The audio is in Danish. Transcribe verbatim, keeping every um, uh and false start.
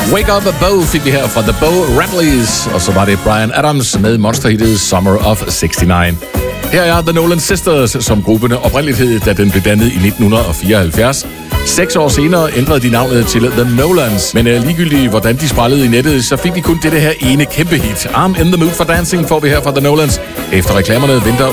Wake Up Bo fik vi her fra The Bo Radleys, og så var det Bryan Adams med monsterhittet Summer of seksogtres. Her er The Nolan Sisters, som gruppen oprindeligt hed, da den blev dannet i nitten fireoghalvfjerds. Seks år senere ændrede de navnet til The Nolans, men uh, ligegyldigt hvordan de sprællede i nettet, så fik de kun det her ene kæmpe hit. I'm in the mood for dancing får vi her fra The Nolans. Efter reklamerne venter